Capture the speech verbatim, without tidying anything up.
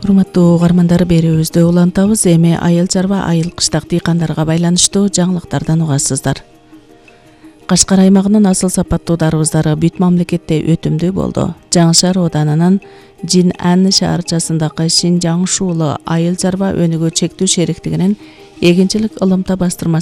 Урматтуу угармандар, берүүбүздү улантабыз. Эми айыл чарба айыл кыштак дыйкандарга байланыштуу жаңылыктардан угасыздар. Кашкар аймагынын асыл сапаттуу дарбыздары бүт мамлекетте өтүмдүү болду. Жаңы Шаар Оданынын Жин-Ан шаарчасындагы Шинжаң Шуулу айыл чарба өнүгүү чектүү шериктигинин эгинчилик ылымта бастырмасы